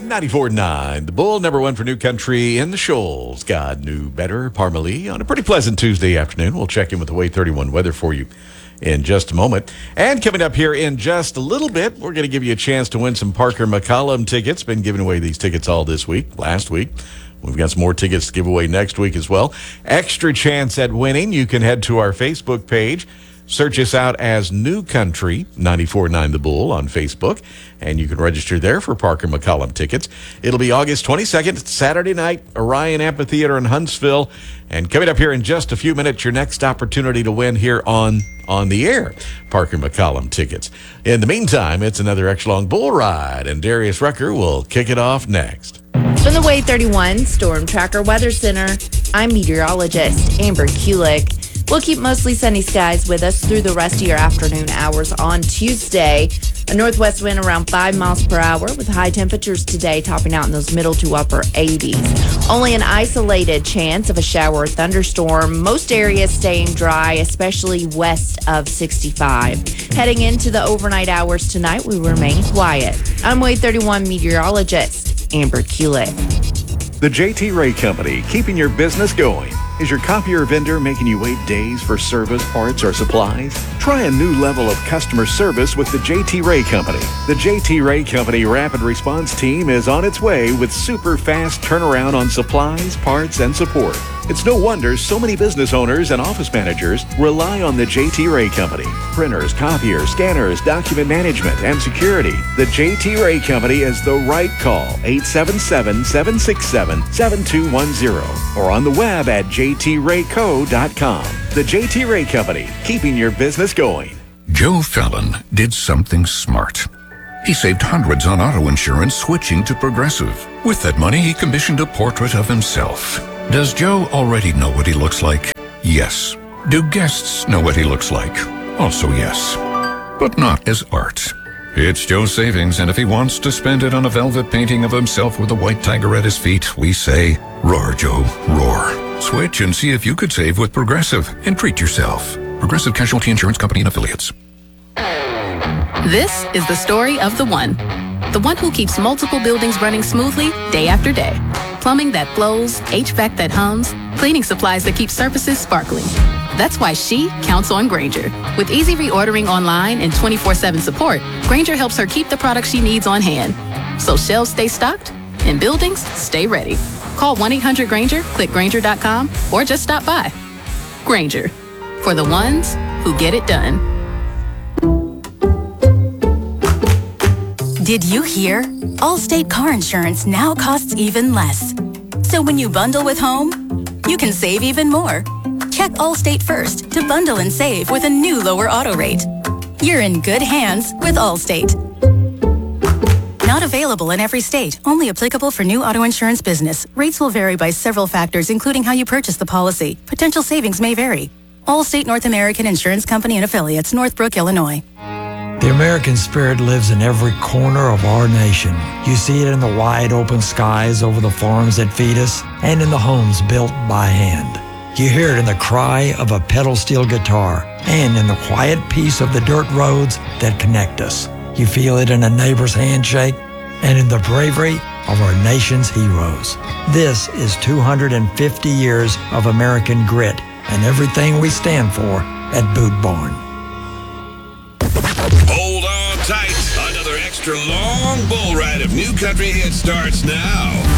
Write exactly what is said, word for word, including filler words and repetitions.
ninety-four point nine, The Bull, number one for New Country in the Shoals. God knew better, Parmalee, on a pretty pleasant Tuesday afternoon. We'll check in with the Way thirty-one weather for you in just a moment. And coming up here in just a little bit, we're going to give you a chance to win some Parker McCollum tickets. Been giving away these tickets all this week, last week. We've got some more tickets to give away next week as well. Extra chance at winning. You can head to our Facebook page. Search us out as New Country ninety-four point nine The Bull on Facebook, and you can register there for Parker McCollum tickets. It'll be August twenty-second, Saturday night, Orion Amphitheater in Huntsville. And coming up here in just a few minutes, your next opportunity to win here on on the air, Parker McCollum tickets. In the meantime, it's another extra-long bull ride, and Darius Rucker will kick it off next. From the Way thirty-one Storm Tracker Weather Center, I'm meteorologist Amber Kulik. We'll keep mostly sunny skies with us through the rest of your afternoon hours on Tuesday. A northwest wind around five miles per hour with high temperatures today topping out in those middle to upper eighties. Only an isolated chance of a shower or thunderstorm. Most areas staying dry, especially west of sixty-five. Heading into the overnight hours tonight, we remain quiet. I'm Way thirty-one meteorologist Amber Kulik. The J T Ray Company, keeping your business going. Is your copier vendor making you wait days for service, parts, or supplies? Try a new level of customer service with the J T Ray Company. The J T Ray Company Rapid Response Team is on its way with super fast turnaround on supplies, parts, and support. It's no wonder so many business owners and office managers rely on the J T Ray Company. Printers, copiers, scanners, document management, and security. The J T Ray Company is the right call. eight seven seven, seven six seven, seven two one zero or on the web at j t ray co dot com. The J T Ray Company, keeping your business going. Joe Fallon did something smart. He saved hundreds on auto insurance switching to Progressive. With that money, he commissioned a portrait of himself. Does Joe already know what he looks like? Yes. Do guests know what he looks like? Also yes. But not as art. It's Joe's savings, and if he wants to spend it on a velvet painting of himself with a white tiger at his feet, we say, roar, Joe, roar. Switch and see if you could save with Progressive and treat yourself. Progressive Casualty Insurance Company and Affiliates. This is the story of the one. The one who keeps multiple buildings running smoothly day after day. Plumbing that flows, H V A C that hums, cleaning supplies that keep surfaces sparkling. That's why she counts on Grainger. With easy reordering online and twenty-four seven support, Grainger helps her keep the products she needs on hand. So shelves stay stocked and buildings stay ready. Call one eight hundred Grainger, click Grainger dot com, or just stop by. Grainger, for the ones who get it done. Did you hear? Allstate car insurance now costs even less. So when you bundle with home, you can save even more. Check Allstate first to bundle and save with a new lower auto rate. You're in good hands with Allstate. Not available in every state. Only applicable for new auto insurance business. Rates will vary by several factors, including how you purchase the policy. Potential savings may vary. Allstate North American Insurance Company and Affiliates, Northbrook, Illinois. The American spirit lives in every corner of our nation. You see it in the wide open skies over the farms that feed us and in the homes built by hand. You hear it in the cry of a pedal steel guitar and in the quiet peace of the dirt roads that connect us. You feel it in a neighbor's handshake and in the bravery of our nation's heroes. This is two hundred fifty years of American grit and everything we stand for at Boot Barn. Hold on tight. Another extra long bull ride of New Country hit starts now.